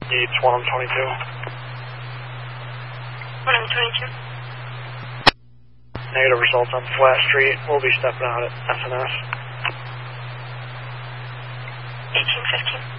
Needs 122. 122. Negative results on Flat Street. We'll be stepping out at SNS. 1815.